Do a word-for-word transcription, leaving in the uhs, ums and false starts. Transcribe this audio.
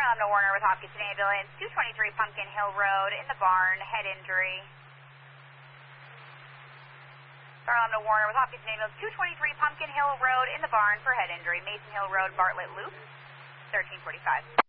Skyline to Warner with Hopkinton Ambulance, two twenty-three Pumpkin Hill Road in the barn, head injury. Skyline to Warner with Hopkinton Ambulance, two twenty-three Pumpkin Hill Road in the barn for head injury. Mason Hill Road, Bartlett Loop, thirteen forty-five.